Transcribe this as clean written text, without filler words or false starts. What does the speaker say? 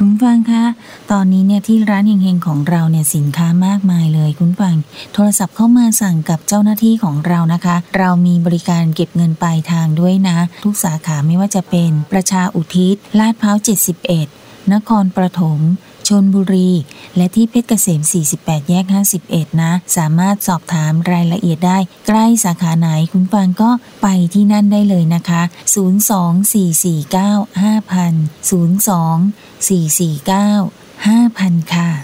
คุณฟังคะตอนนี้เนี่ยที่ร้านเฮงๆของเราเนี่ยสินค้ามากมายเลยคุณฟังโทรศัพท์เข้ามาสั่งกับเจ้าหน้าที่ของเรานะคะเรามีบริการเก็บเงินปลายทางด้วยนะทุกสาขาไม่ว่าจะเป็นประชาอุทิศลาดพร้าว71นครปฐมชลบุรีและที่เพชรเกษม48แยก51นะสามารถสอบถามรายละเอียดได้ใกล้สาขาไหนคุณฟังก็ไปที่นั่นได้เลยนะคะ024495002 449 5,000 ค่ะ